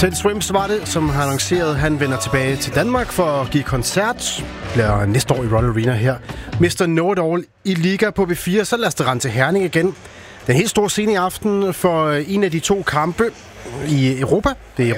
Teddy Swims var det, som har annonceret, at han vender tilbage til Danmark for at give koncert. Bliver næste år i Royal Arena her. Mr. Know-It-All i Liga på B4, så lad os det rende til Herning igen. Den helt store scene i aften for en af de to kampe i Europa. Det er